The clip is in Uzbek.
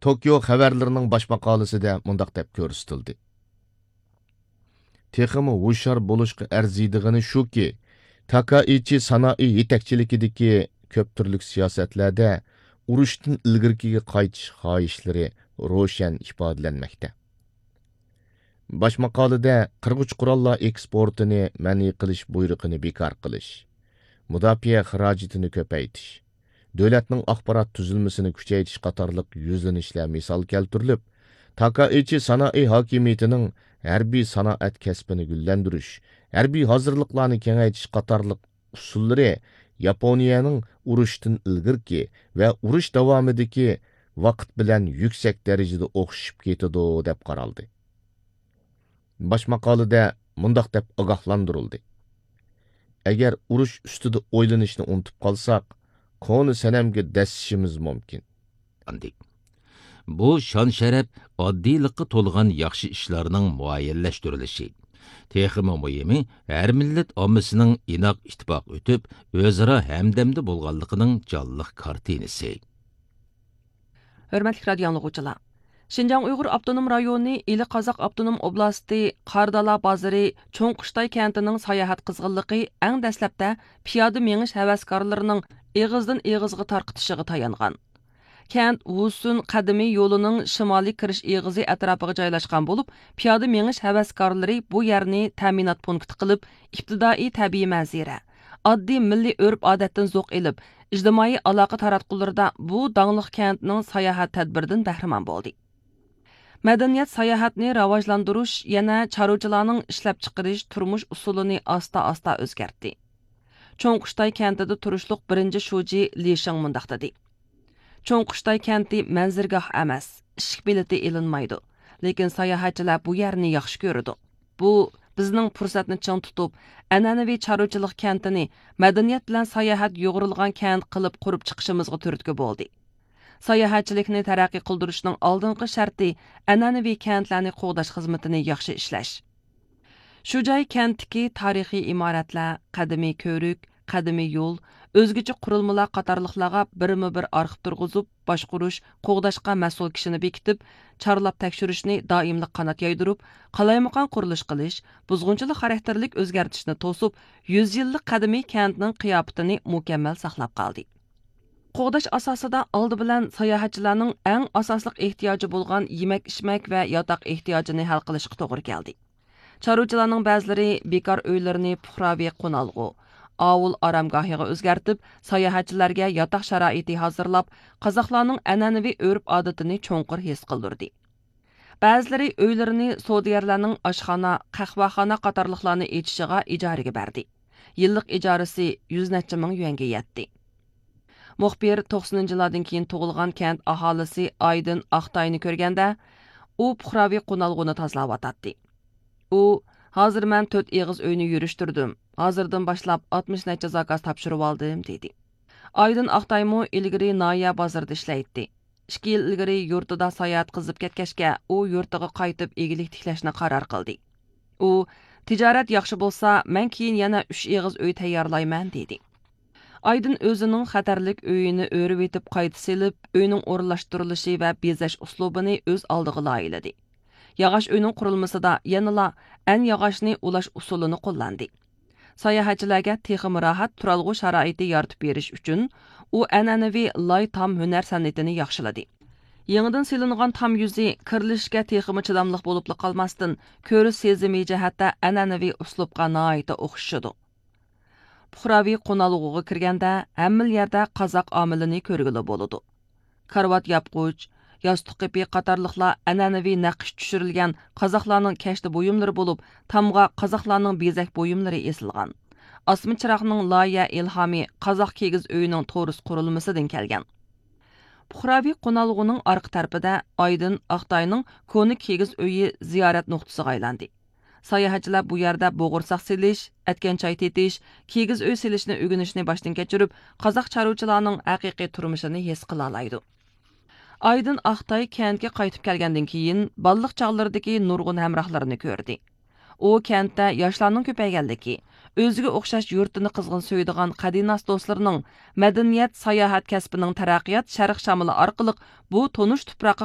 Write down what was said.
Tokyo xabarlarining bosh maqolasida mundaq deb ko'rsatildi. Texmi hushyor bo'lishga arziydigani shuki, Takaichi sanoat yetakchiligidagi ko'p turlik siyosatlarda urushdan ilgirkiga qaytish xohishlari ro'shan ifodalanmoqda. Bosh maqolada qirg'ich qurollar eksportini ma'ni qilish buyrug'ini bekor qilish, mudofaa xarajatini ko'paytirish, davlatning axborot tuzilmasini kuchaytirish qatorliq yuzlanishlar misol keltirilib, Takaichi sanoat hokimiyatining harbiy sanoat kasbini gullantirish, harbiy hozirliklarni kengaytirish qatorliq usullari Yaponiyaning urushdan ilgirki va urush davomidagi vaqt bilan yuksak darajada o'xshashib ketadi deb qaraldi. Bosh maqolada mundaq deb ogohlantirildi. Agar urush ustida o'ylanishni unutib qolsak, qoni sanamga dasishimiz mumkin. Bu shon-sharaf oddiylikqa to'lgan yaxshi ishlarning muayyanlashtirilishi. Texmi muhimi, har millat ommasining inoq ittifoq o'tib, o'zaro hamdamda bo'lganligining jonliq kartinasi. Hörmətli radio dinləyicilər. Şinjan Uyğur Avtonom rayonu İli Qazaq Avtonom Oblasti Qardala bazarı Çoңquştay kentinin sayahat qızğınlığı ən dəsləbdə piyoda meniş həvəskarlarının eğizdən eğizga tarqıtışığı tayanğan. Kent Wusun qadimiy yo'lining shimoliy kirish eg'izi atrofiga joylashgan bo'lib, piyoda menish havaskorlari bu yerni ta'minot punkti qilib, ibtidoiy tabiiy manzara, oddiy milliy urf-odatdan zo'q elib, ijtimoiy aloqa taratqularida bu danglik kentning sayohat tadbiridan bahramand bo'ldi. Madaniyat sayohatni rivojlantirish yana chorvachilarning ishlab chiqarish turmush usulini asta-asta o'zgartdi. Cho'ngqushtoy kentida turishliq birinchi shuji Li Sheng mundaq dedi. Cho'ngqushtoy kenti manzirgoh emas, ishik bileti ilinmaydi. Lekin sayohatchilar bu yerni yaxshi ko'radi. Bu bizning fursatni ching tutib, an'anaviy chorvachilik kentini madaniyat bilan sayohat yo'g'rilgan kent qilib qurib chiqishimizga turtki bo'ldi. Sayohatchilikni taraqqiy qildirishning oldingi sharti an'anaviy kentlarni qo'g'dash xizmatini yaxshi ishlash. Shu joy kentdagi tarixiy imoratlar, qadimiy ko'rik, qadimiy yo'l, o'zgacha qurilmalar qatorliqlarga birma-bir arxiv turg'izib, boshqurish, qo'g'dashga mas'ul kishini bekitib, chorlab tekshirishni doimli qanot yaydirib, qalaymaqon qurilish qilish, buzg'unchilik xarakterlik o'zgartishni to'sib, 100 yillik qadimiy kentning qiyofatini mukammal saqlab qoldi. Qo'g'dash asosida oldi bilan sayohatchilarning eng asosli ehtiyoji bo'lgan yemak-ichmak va yotoq ehtiyojini hal qilishga to'g'ri keldi. Chorvachilarning ba'zilari bekor uylarini puhraviy qo'nalg'u, avul aramgohiga o'zgartib, sayohatchilarga yotoq sharoiti hozirlab, qozoqlarning an'anaviy urf-odatini cho'nqur his qildirdi. Ba'zilari uylarini savdogarlarning oshxona, qahvaxona qatorliqlarni echishiga ijaraga berdi. Yillik ijarasi 100 necha ming yuanga yetdi. Muxbir 90-yillardan keyin tug'ilgan kent aholisi Aydın Aqtayni ko'rganda, u puhraviy qo'nalg'uni tozlayotdi. U hozir men 4 eg'iz uyni yurishtirdim. Hozirdan boshlab 60 necha zakaz topshirib oldim dedi. Aydın Aqtaymo ilgari Noya bozorda ishlaydi. 2 yil ilgari yurtida sayohat qilib ketgachga u yurtiga qaytib egilik tiklashni qaror qildi. U tijorat yaxshi bo'lsa, men keyin yana 3 eg'iz uy tayyorlayman dedi. Aydın o'zining xatarlik uyini o'rib etib qayta silib, uyning o'rinlashtirilishi va bezash uslubini o'z oldiga loyiladi. Yog'och uyning qurilmasida yanala an yog'ochni ulash usulini qo'llandi. Sayohatchilarga texmi rohat turalg'u sharoiti yaratib berish uchun u an'anaviy loy tom hunar san'atini yaxshiladi. Yangidan silingan tam yuzi kirilishga texmi chidamliq bo'lib qolmasdan, ko'rish sezimi jihatda an'anaviy uslubga noita o'xshashadi. Puhraviy qo'nalg'uga kirganda hamma yerda qozoq omilini ko'rgili bo'ladi. Karvat yopquch, yostiq ipi qatorliqlar an'anaviy naqsh tushirilgan qozoqlarning kashta buyumlari bo'lib, tamga qozoqlarning bezak buyumlari esilgan. Osmi chiroqning loya ilhomi qozoq kegiz uyining to'ris qurilmasidan kelgan. Puhraviy qo'nalg'uning orqa tarafida Aydın Aqtayning koni kegiz uyi ziyorat nuqtasiga aylandi. Sayohatchilar bu yerda bo'g'irsoq silish, atkan choy tetish, kegiz uy silishni o'rganishni boshdan kechirib, qozoq chorvachilarning haqiqiy turmushini his qila oladi. Aydın Aqtay kentga qaytib kelgandan keyin balliq chog'laridagi nurg'un hamrohlarini ko'rdi. U kentda yoshlarning ko'payganligi, o'ziga o'xshash yurtini qizg'in so'ydigan qadinas do'stlarining madaniyat sayohat kasbining taraqqiyot sharq shamili orqali bu tonish tuproqqa